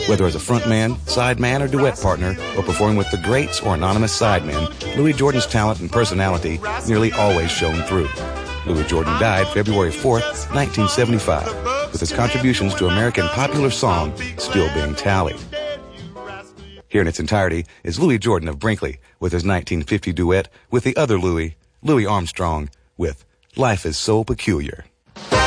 Whether as a frontman, sideman, or duet partner, or performing with the greats or anonymous sidemen, Louis Jordan's talent and personality nearly always shone through. Louis Jordan died February 4th, 1975, with his contributions to American popular song still being tallied. Here in its entirety is Louis Jordan of Brinkley with his 1950 duet with the other Louis Armstrong, with Life is So Peculiar.